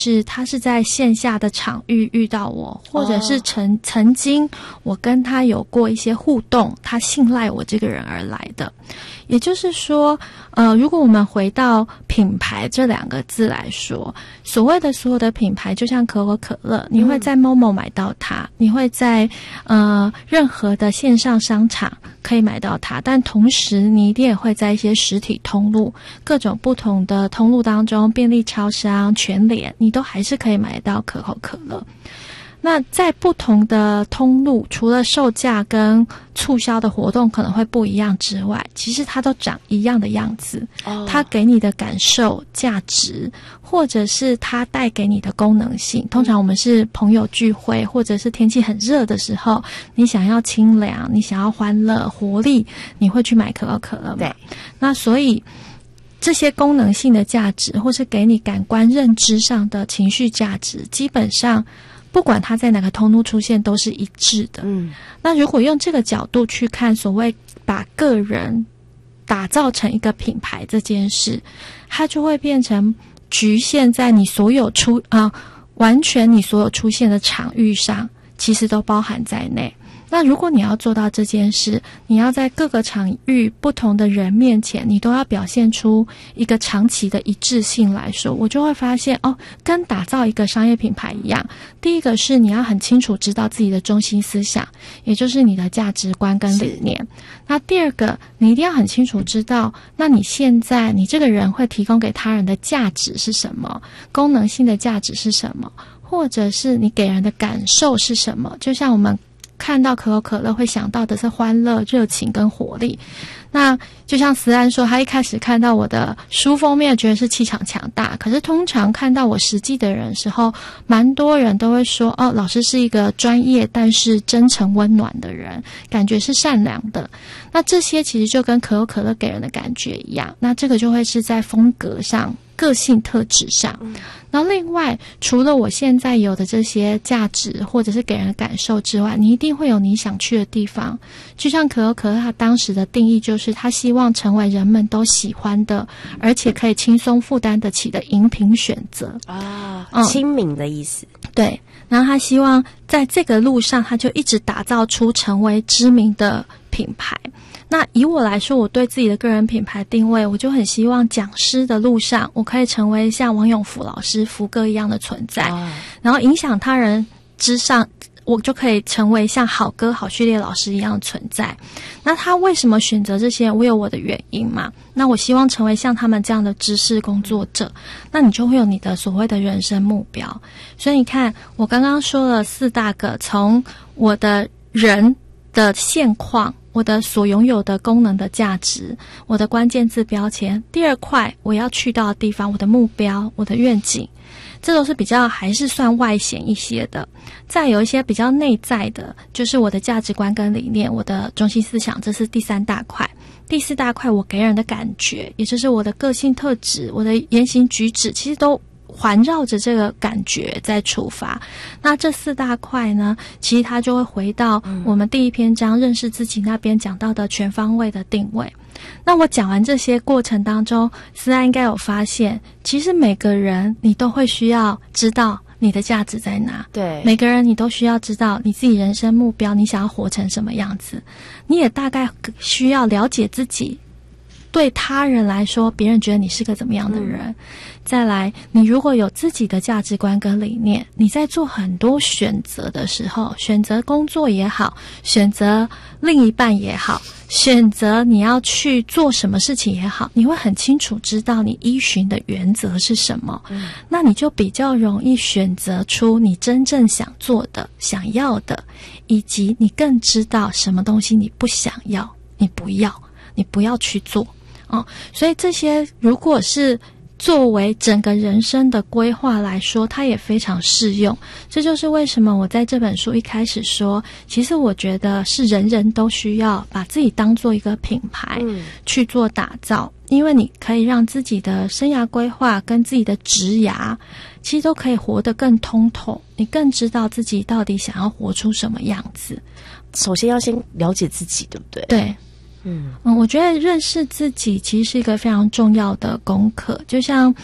是他是在线下的场域遇到我，或者是曾经我跟他有过一些互动，他信赖我这个人而来的。也就是说如果我们回到品牌这两个字来说，所谓的所有的品牌就像可口可乐，你会在 Momo 买到它，你会在任何的线上商场可以买到它，但同时你一定也会在一些实体通路，各种不同的通路当中，便利超商、全联，你都还是可以买到可口可乐。那在不同的通路，除了售价跟促销的活动可能会不一样之外，其实它都长一样的样子。它给你的感受、价值，或者是它带给你的功能性。通常我们是朋友聚会，或者是天气很热的时候，你想要清凉，你想要欢乐、活力，你会去买可口可乐嘛？对。那所以这些功能性的价值，或是给你感官认知上的情绪价值，基本上不管它在哪个通路出现都是一致的。那如果用这个角度去看所谓把个人打造成一个品牌这件事，它就会变成局限在你所有完全你所有出现的场域上，其实都包含在内。那如果你要做到这件事，你要在各个场域不同的人面前，你都要表现出一个长期的一致性来说，我就会发现跟打造一个商业品牌一样，第一个是你要很清楚知道自己的中心思想，也就是你的价值观跟理念。那第二个，你一定要很清楚知道，那你现在你这个人会提供给他人的价值是什么，功能性的价值是什么，或者是你给人的感受是什么。就像我们看到可口可乐会想到的是欢乐、热情跟活力。那就像思安说，他一开始看到我的书封面觉得是气场强大，可是通常看到我实际的人的时候，蛮多人都会说老师是一个专业但是真诚温暖的人，感觉是善良的。那这些其实就跟可口可乐给人的感觉一样，那这个就会是在风格上、个性特质上。然后另外除了我现在有的这些价值或者是给人的感受之外，你一定会有你想去的地方。就像可口可乐它当时的定义就是他希望成为人们都喜欢的，而且可以轻松负担得起的饮品选择亲民的意思。 对，然后他希望在这个路上他就一直打造出成为知名的品牌。那以我来说，我对自己的个人品牌定位，我就很希望讲师的路上我可以成为像王永福老师、福哥一样的存在，然后影响他人之上，我就可以成为像好哥好序列老师一样的存在。那他为什么选择这些？我有我的原因嘛。那我希望成为像他们这样的知识工作者，那你就会有你的所谓的人生目标。所以你看，我刚刚说了4大个，从我的人的现况，我的所拥有的功能的价值，我的关键字标签。第二块，我要去到的地方，我的目标，我的愿景，这都是比较还是算外显一些的。再有一些比较内在的，就是我的价值观跟理念，我的中心思想，这是第3大块。第4大块，我给人的感觉，也就是我的个性特质，我的言行举止，其实都环绕着这个感觉在出发。那这4大块呢，其实它就会回到我们第1篇章认识自己那边讲到的全方位的定位。那我讲完这些过程当中，思安应该有发现，其实每个人你都会需要知道你的价值在哪。对，每个人你都需要知道你自己人生目标，你想要活成什么样子。你也大概需要了解自己，对他人来说，别人觉得你是个怎么样的人。再来，你如果有自己的价值观跟理念，你在做很多选择的时候，选择工作也好，选择另一半也好，选择你要去做什么事情也好，你会很清楚知道你依循的原则是什么。那你就比较容易选择出你真正想做的、想要的，以及你更知道什么东西你不想要，你不要去做。所以这些如果是作为整个人生的规划来说，它也非常适用。这就是为什么我在这本书一开始说，其实我觉得是人人都需要把自己当做一个品牌去做打造。因为你可以让自己的生涯规划跟自己的职涯其实都可以活得更通透，你更知道自己到底想要活出什么样子。 首先要先了解自己，对不对？ 对。我觉得认识自己其实是一个非常重要的功课。就像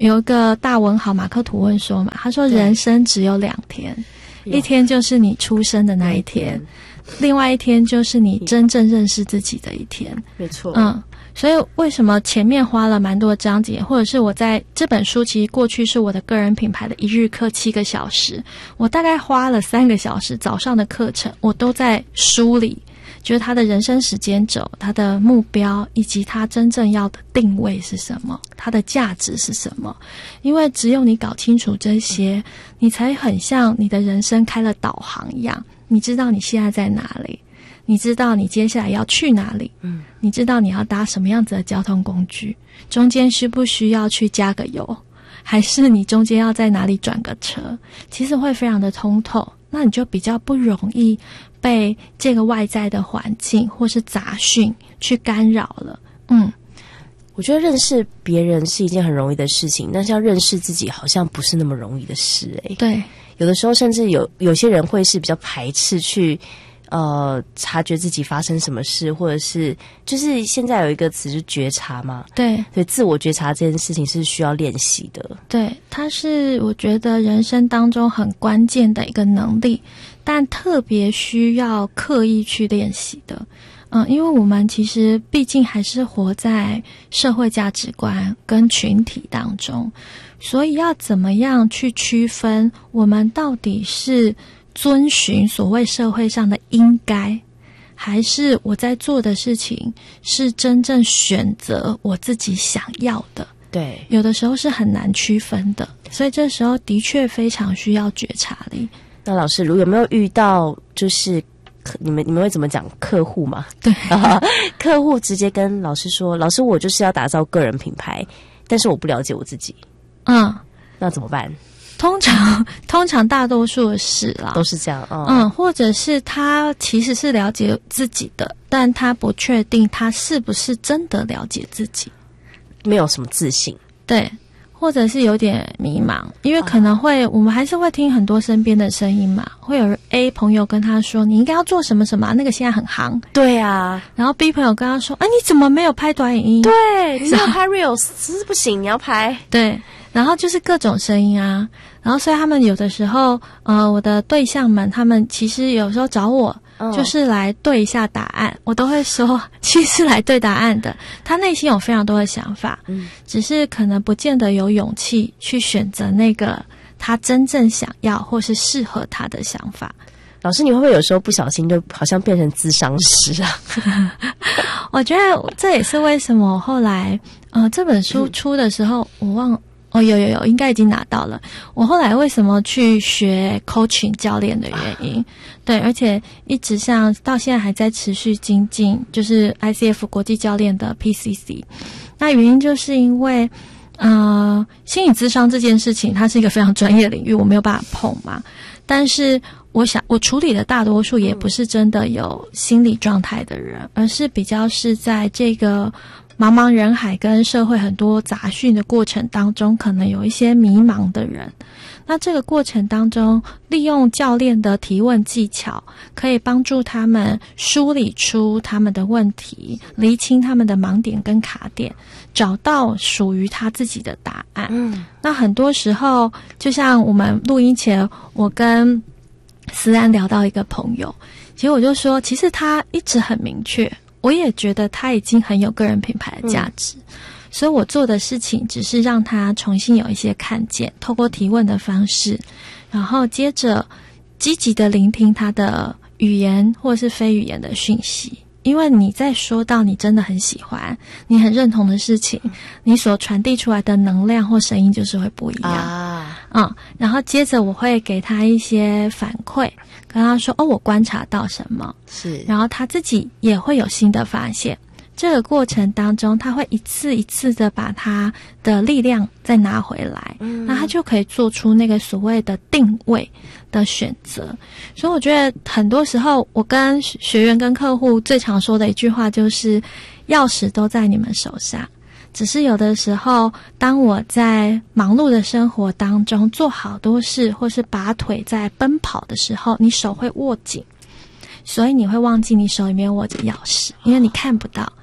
有一个大文豪马克吐温说嘛，他说人生只有2天，一天就是你出生的那一天，另外一天就是你真正认识自己的一天。 没错。 所以为什么前面花了蛮多章节，或者是我在这本书其实过去是我的个人品牌的1日课7个小时，我大概花了3个小时早上的课程，我都在梳理就是他的人生时间轴，他的目标，以及他真正要的定位是什么，他的价值是什么。因为只有你搞清楚这些，你才很像你的人生开了导航一样，你知道你现在在哪里，你知道你接下来要去哪里，你知道你要搭什么样子的交通工具，中间需不需要去加个油，还是你中间要在哪里转个车，其实会非常的通透，那你就比较不容易被这个外在的环境或是杂讯去干扰了。 我觉得认识别人是一件很容易的事情，但是要认识自己好像不是那么容易的事。 对， 有的时候甚至有些人会是比较排斥去察觉自己发生什么事，或者是就是现在有一个词是觉察嘛， 对， 所以自我觉察这件事情是需要练习的。 对，它是我觉得人生当中很关键的一个能力，但特别需要刻意去练习的。因为我们其实毕竟还是活在社会价值观跟群体当中，所以要怎么样去区分我们到底是遵循所谓社会上的应该，还是我在做的事情是真正选择我自己想要的。 对， 有的时候是很难区分的，所以这时候的确非常需要觉察力。 那老师，有没有遇到就是你们会怎么讲客户嘛？ 对， 客户直接跟老师说，老师我就是要打造个人品牌，但是我不了解我自己。那怎么办？ 通常大多数的事啦都是这样。 或者是他其实是了解自己的，但他不确定他是不是真的了解自己， 没有什么自信。 对，或者是有点迷茫，因为可能会我们还是会听很多身边的声音嘛，会有 A 朋友跟他说你应该要做什么什么，那个现在很夯。 对啊， 然后 B 朋友跟他说你怎么没有拍短影音？ 对，你要拍 reels 只是不行，你要拍。 对，然后就是各种声音啊，然后所以他们有的时候我的对象们他们其实有时候找我就是来对一下答案，我都会说其实来对答案的，他内心有非常多的想法，只是可能不见得有勇气去选择那个他真正想要或是适合他的想法。 老师，你会不会有时候不小心就好像变成咨商师啊？ 我觉得这也是为什么我后来这本书出的时候我忘了有应该已经拿到了。我后来为什么去学 coaching 教练的原因，对，而且一直像到现在还在持续精进，就是 ICF 国际教练的 PCC。那原因就是因为心理咨商这件事情它是一个非常专业的领域，我没有办法碰嘛。但是我处理的大多数也不是真的有心理状态的人，而是比较是在这个茫茫人海跟社会很多杂讯的过程当中，可能有一些迷茫的人。那这个过程当中，利用教练的提问技巧，可以帮助他们梳理出他们的问题，厘清他们的盲点跟卡点，找到属于他自己的答案。那很多时候，就像我们录音前，我跟思安聊到一个朋友，其实我就说，其实他一直很明确，我也觉得他已经很有个人品牌的价值，所以我做的事情只是让他重新有一些看见，透过提问的方式，然后接着积极的聆听他的语言或是非语言的讯息。因为你在说到你真的很喜欢，你很认同的事情，你所传递出来的能量或声音就是会不一样然后接着我会给他一些反馈，跟他说我观察到什么， 是， 然后他自己也会有新的发现。这个过程当中，他会一次一次的把他的力量再拿回来，那他就可以做出那个所谓的定位的选择。所以我觉得很多时候，我跟学员跟客户最常说的一句话就是钥匙都在你们手上，只是有的时候当我在忙碌的生活当中做好多事，或是拔腿在奔跑的时候，你手会握紧，所以你会忘记你手里面握着钥匙，因为你看不到。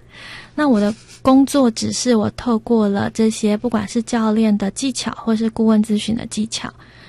那我的工作只是我透过了这些不管是教练的技巧或是顾问咨询的技巧，